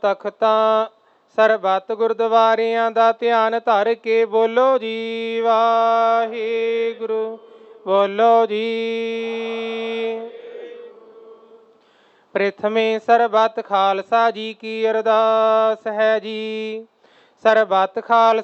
ਤਖਤਾਂ ਸਰਬੱਤ ਗੁਰਦੁਆਰਿਆਂ ਦਾ ਧਿਆਨ ਧਰ ਕੇ ਬੋਲੋ ਜੀ ਵਾਹਿਗੁਰੂ, ਬੋਲੋ ਜੀ। ਪ੍ਰਥਮੇ ਸਰਬੱਤ ਖਾਲਸਾ ਜੀ ਕੀ ਅਰਦਾਸ ਹੈ ਜੀ। ਸਰਬੱਤ ਖਾਲਸਾ